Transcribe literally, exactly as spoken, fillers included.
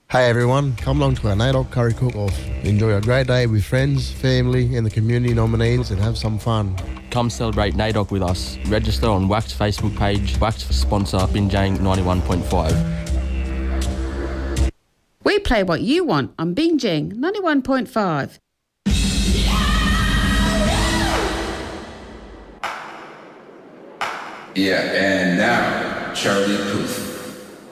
Hey everyone, come along to our NAIDOC Curry Cook-Off. Enjoy a great day with friends, family and the community nominees and have some fun. Come celebrate NAIDOC with us. Register on W A C's Facebook page. W A C sponsor Binjang ninety-one point five. We play what you want on Binjang ninety-one point five. Yeah, and now Charlie Puth.